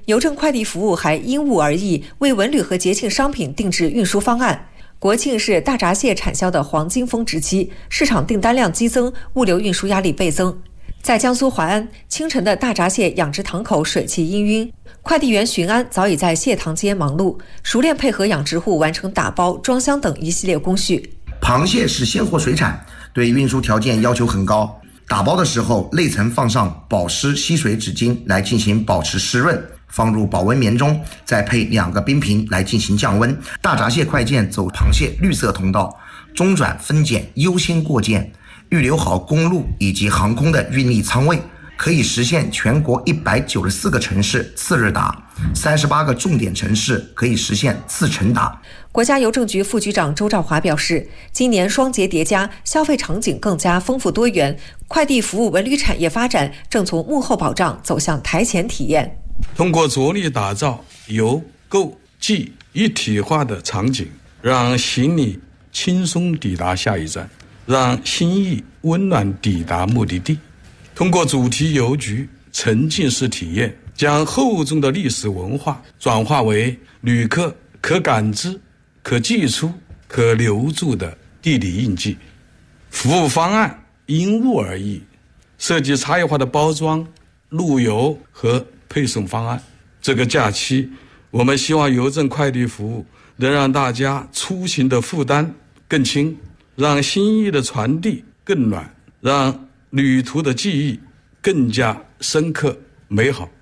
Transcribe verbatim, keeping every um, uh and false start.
邮政快递服务还因物而异，为文旅和节庆商品定制运输方案。国庆是大闸蟹产销的黄金峰值期，市场订单量激增，物流运输压力倍增。在江苏淮安，清晨的大闸蟹养殖塘口水汽氤氲，快递员寻安早已在蟹塘间忙碌，熟练配合养殖户完成打包、装箱等一系列工序。 螃蟹是鲜活水产，对运输条件要求很高。打包的时候，内层放上保湿吸水纸巾来进行保持湿润，放入保温棉中，再配两个冰瓶来进行降温。大闸蟹快件走螃蟹绿色通道，中转分拣优先过件，预留好公路以及航空的运力仓位，可以实现全国一百九十四个城市次日达，三十八个重点城市可以实现次晨达。 国家邮政局副局长周兆华表示，今年双节叠加，消费场景更加丰富多元，快递服务文旅产业发展正从幕后保障走向台前体验。 通过着力打造邮购寄一体化的场景，让行李轻松抵达下一站，让心意温暖抵达目的地。通过主题邮局沉浸式体验，将厚重的历史文化转化为旅客可感知、可寄出、可留住的地理印记。服务方案因物而异，设计差异化的包装、路邮和配送方案。这个假期，我们希望邮政快递服务能让大家出行的负担更轻，让心意的传递更暖，让旅途的记忆更加深刻美好。